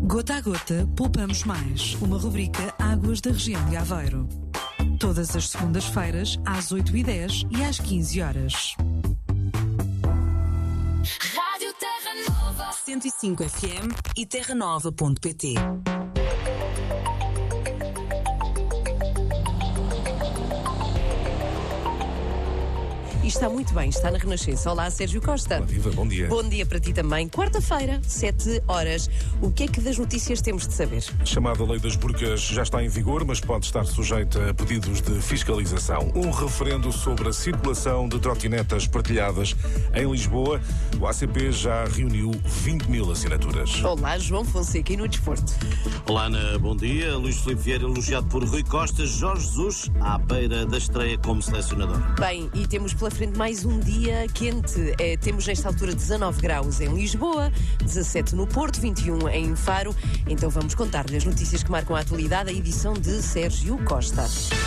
Gota a gota, poupamos mais. Uma rubrica Águas da região de Aveiro. Todas as segundas-feiras, às 8h10 e às 15h. Rádio Terra Nova 105 FM e terranova.pt. E está muito bem, está na Renascença. Olá, Sérgio Costa. Olá, Viva, bom dia. Bom dia para ti também. Quarta-feira, 7h. O que é que das notícias temos de saber? A chamada Lei das Burcas já está em vigor, mas pode estar sujeita a pedidos de fiscalização. Um referendo sobre a circulação de trotinetas partilhadas em Lisboa. O ACP já reuniu 20 mil assinaturas. Olá, João Fonseca, e no desporto? Olá, Ana, bom dia. Luís Filipe Vieira elogiado por Rui Costa. Jorge Jesus à beira da estreia como selecionador. Bem, e temos pela frente mais um dia quente. Temos nesta altura 19 graus em Lisboa, 17 no Porto, 21 em Faro. Então vamos contar-lhe as notícias que marcam a atualidade, a edição de Sérgio Costa.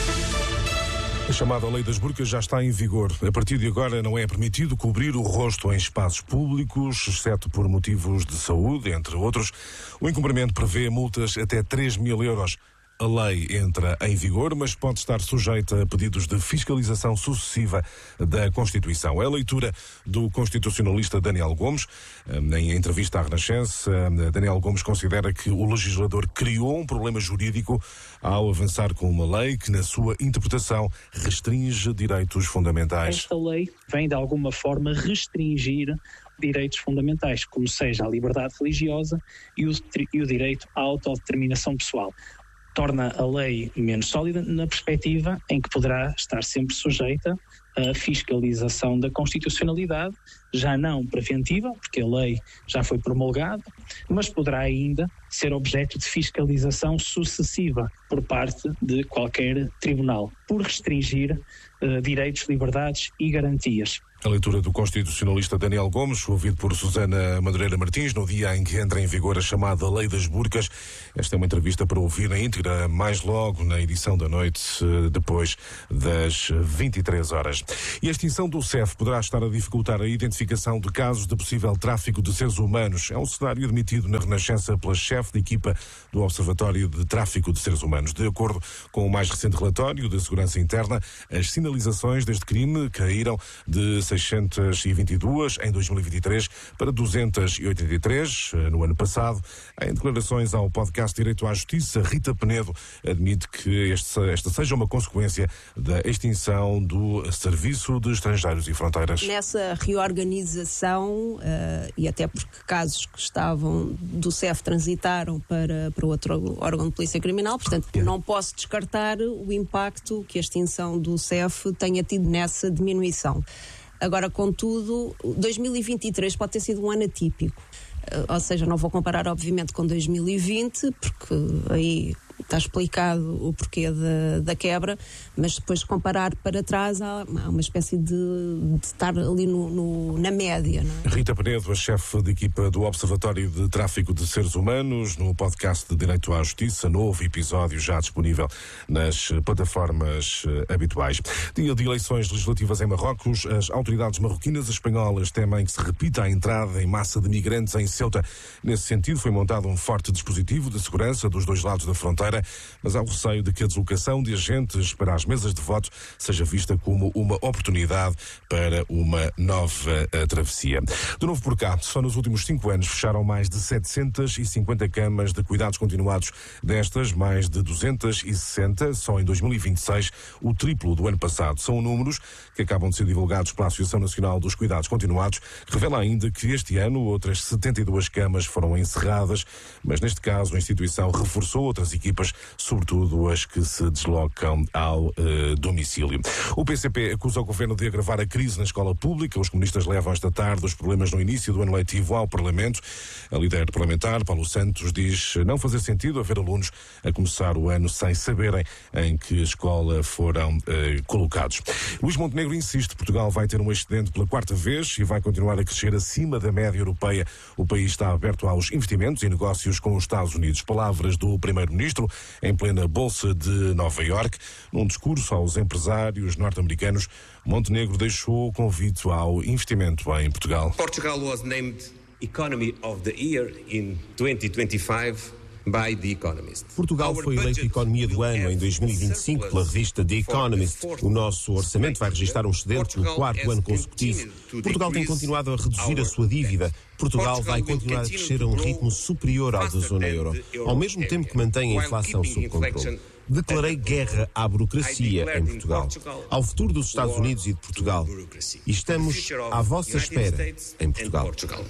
A chamada Lei das Burcas já está em vigor. A partir de agora não é permitido cobrir o rosto em espaços públicos, exceto por motivos de saúde, entre outros. O incumprimento prevê multas até 3 mil euros. A lei entra em vigor, mas pode estar sujeita a pedidos de fiscalização sucessiva da Constituição. É a leitura do constitucionalista Daniel Gomes. Em entrevista à Renascença, Daniel Gomes considera que o legislador criou um problema jurídico ao avançar com uma lei que, na sua interpretação, restringe direitos fundamentais. Esta lei vem, de alguma forma, restringir direitos fundamentais, como seja a liberdade religiosa e o direito à autodeterminação pessoal. Torna a lei menos sólida na perspectiva em que poderá estar sempre sujeita à fiscalização da constitucionalidade, já não preventiva, porque a lei já foi promulgada, mas poderá ainda ser objeto de fiscalização sucessiva por parte de qualquer tribunal, por restringir direitos, liberdades e garantias. A leitura do constitucionalista Daniel Gomes, ouvido por Susana Madureira Martins, no dia em que entra em vigor a chamada Lei das Burcas. Esta é uma entrevista para ouvir na íntegra mais logo na edição da noite, depois das 23 horas. E a extinção do CEF poderá estar a dificultar a identificação de casos de possível tráfico de seres humanos. É um cenário admitido na Renascença pela chefe de equipa do Observatório de Tráfico de Seres Humanos. De acordo com o mais recente relatório da Segurança Interna, as sinalizações deste crime caíram de 622 em 2023 para 283 no ano passado. Em declarações ao podcast Direito à Justiça, Rita Penedo admite que esta seja uma consequência da extinção do Serviço de Estrangeiros e Fronteiras. Nessa reorganização, e até porque casos que estavam do CEF transitaram para outro órgão de polícia criminal, portanto não posso descartar o impacto que a extinção do CEF tenha tido nessa diminuição. Agora, contudo, 2023 pode ter sido um ano atípico. Ou seja, não vou comparar, obviamente, com 2020, porque aí está explicado o porquê da quebra, mas depois comparar para trás há uma espécie de estar ali na média. Não é? Rita Penedo, a chefe de equipa do Observatório de Tráfico de Seres Humanos, no podcast de Direito à Justiça, novo episódio já disponível nas plataformas habituais. Dia de eleições legislativas em Marrocos, as autoridades marroquinas e espanholas temem que se repita a entrada em massa de migrantes em Ceuta. Nesse sentido, foi montado um forte dispositivo de segurança dos dois lados da fronteira, mas há o receio de que a deslocação de agentes para as mesas de voto seja vista como uma oportunidade para uma nova travessia. De novo por cá, só nos últimos 5 anos fecharam mais de 750 camas de cuidados continuados. Destas, mais de 260, só em 2026, o triplo do ano passado. São números que acabam de ser divulgados pela Associação Nacional dos Cuidados Continuados, que revela ainda que este ano outras 72 camas foram encerradas, mas neste caso a instituição reforçou outras equipas, sobretudo as que se deslocam ao domicílio. O PCP acusa o governo de agravar a crise na escola pública. Os comunistas levam esta tarde os problemas no início do ano letivo ao Parlamento. A líder parlamentar, Paulo Santos, diz não fazer sentido haver alunos a começar o ano sem saberem em que escola foram colocados. Luís Montenegro insiste, Portugal vai ter um excedente pela 4ª vez e vai continuar a crescer acima da média europeia. O país está aberto aos investimentos e negócios com os Estados Unidos. Palavras do primeiro-ministro em plena Bolsa de Nova Iorque. Num discurso aos empresários norte-americanos, Montenegro deixou o convite ao investimento em Portugal. Portugal was named Economy of the Year in 2025 by The Economist. Portugal foi eleito Economia do Ano em 2025 pela revista The Economist. O nosso orçamento vai registrar um excedente no 4º ano consecutivo. Portugal tem continuado a reduzir a sua dívida. Portugal vai continuar a crescer a um ritmo superior ao da zona euro, ao mesmo tempo que mantém a inflação sob controle. Declarei guerra à burocracia em Portugal, ao futuro dos Estados Unidos e de Portugal. E estamos à vossa espera em Portugal.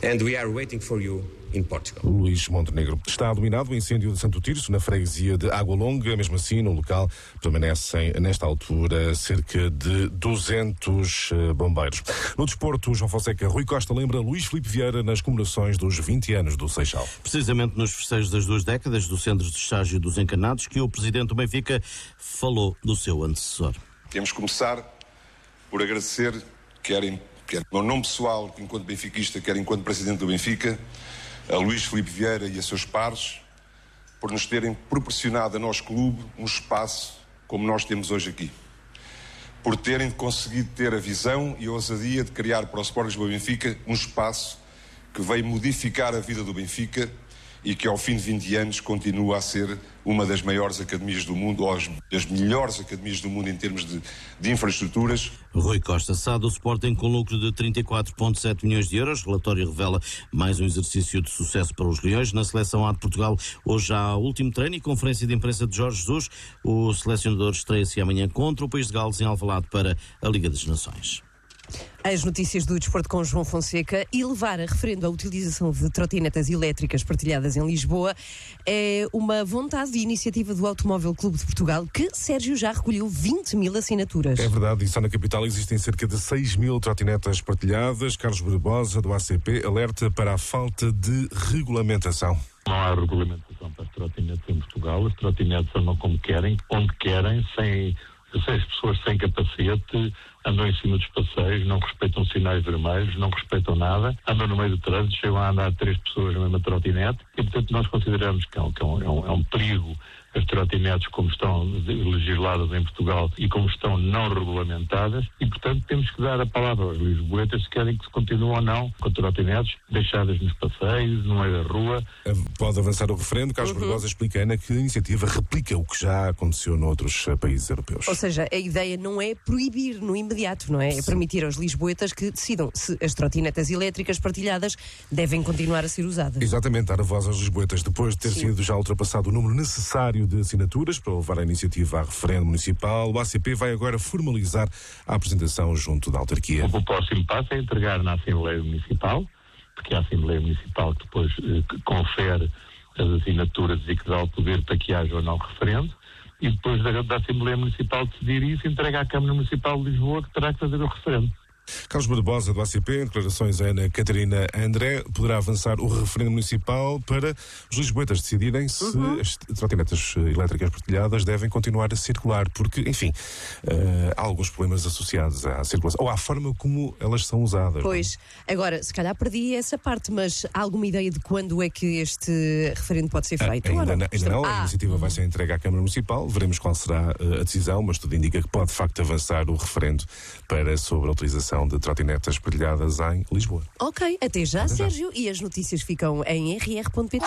Luís Montenegro. Está dominado o incêndio de Santo Tirso, na freguesia de Água Longa. Mesmo assim, no local permanecem, nesta altura, cerca de 200 bombeiros. No desporto, João Fonseca, Rui Costa lembra Luís Filipe Vieira nas comemorações dos 20 anos do Seixal. Precisamente nos festejos das 2 décadas do Centro de Estágio dos Encarnados, que o presidente do Benfica falou do seu antecessor. Temos que começar por agradecer, quer no meu nome pessoal, enquanto benfiquista, quer enquanto presidente do Benfica, a Luís Filipe Vieira e a seus pares, por nos terem proporcionado a nós clube um espaço como nós temos hoje aqui. Por terem conseguido ter a visão e a ousadia de criar para o Sport Lisboa Benfica um espaço que veio modificar a vida do Benfica e que ao fim de 20 anos continua a ser uma das maiores academias do mundo, ou das melhores academias do mundo em termos de infraestruturas. Rui Costa sabe do Sporting com lucro de 34,7 milhões de euros. O relatório revela mais um exercício de sucesso para os Leões. Na seleção A de Portugal, hoje há o último treino e conferência de imprensa de Jorge Jesus. O selecionador estreia-se amanhã contra o País de Gales em Alvalade para a Liga das Nações. As notícias do desporto com João Fonseca. E levar a referendo a utilização de trotinetas elétricas partilhadas em Lisboa é uma vontade e iniciativa do Automóvel Clube de Portugal, que Sérgio já recolheu 20 mil assinaturas. É verdade, e só na capital existem cerca de 6 mil trotinetas partilhadas. Carlos Barbosa, do ACP, alerta para a falta de regulamentação. Não há regulamentação para as trotinetas em Portugal. As trotinetas andam como querem, onde querem, sem as pessoas sem capacete, andam em cima dos passeios, não respeitam sinais vermelhos, não respeitam nada, andam no meio do trânsito, chegam a andar 3 pessoas na mesma trotinete e, portanto, nós consideramos que é um perigo as trotinetes como estão legisladas em Portugal e como estão não regulamentadas e, portanto, temos que dar a palavra aos lisboetas se querem que se continue ou não com trotinetes deixadas nos passeios, no meio da rua. Pode avançar o referendo. Carlos Barbosa explica, Ana, que a iniciativa replica o que já aconteceu noutros países europeus. Ou seja, a ideia não é proibir no imediato, não é? É permitir aos lisboetas que decidam se as trotinetas elétricas partilhadas devem continuar a ser usadas. Exatamente, dar a voz aos lisboetas depois de ter sido já ultrapassado o número necessário de assinaturas para levar a iniciativa a referendo municipal. O ACP vai agora formalizar a apresentação junto da autarquia. O próximo passo é entregar na Assembleia Municipal, porque é a Assembleia Municipal que depois confere as assinaturas e que dá o poder para que haja ou não referendo, e depois da Assembleia Municipal decidir isso, entrega à Câmara Municipal de Lisboa, que terá que fazer o referendo. Carlos Barbosa, do ACP, em declarações a Ana Catarina André, poderá avançar o referendo municipal para os lisboetas decidirem se as trotinetas elétricas partilhadas devem continuar a circular, porque, enfim, há alguns problemas associados à circulação, ou à forma como elas são usadas. Pois, agora, se calhar perdi essa parte, mas há alguma ideia de quando é que este referendo pode ser feito? Ainda não, a iniciativa vai ser entregue à Câmara Municipal, veremos qual será a decisão, mas tudo indica que pode, de facto, avançar o referendo sobre a utilização de trotinetas partilhadas em Lisboa. Ok, até já, Sérgio. E as notícias ficam em rr.pt.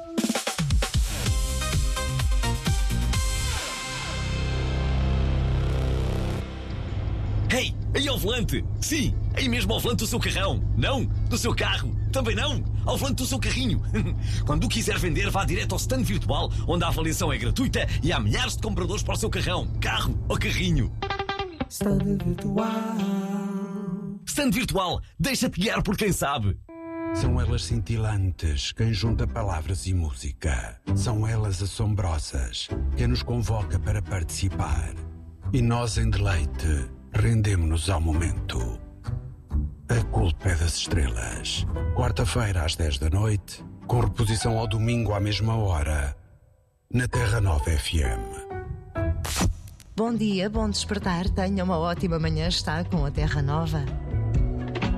Hey, aí ao volante! Sim, aí mesmo ao volante do seu carrão. Não, do seu carro. Também não, ao volante do seu carrinho. Quando o quiser vender, vá direto ao stand virtual, onde a avaliação é gratuita e há milhares de compradores para o seu carrão, carro ou carrinho. Stand virtual. Stand virtual, deixa-te guiar por quem sabe. São elas cintilantes, quem junta palavras e música. São elas assombrosas, quem nos convoca para participar. E nós, em deleite, rendemo-nos ao momento. A culpa é das estrelas. Quarta-feira às 10 da noite, com reposição ao domingo à mesma hora, na Terra Nova FM. Bom dia, bom despertar. Tenha uma ótima manhã. Está com a Terra Nova.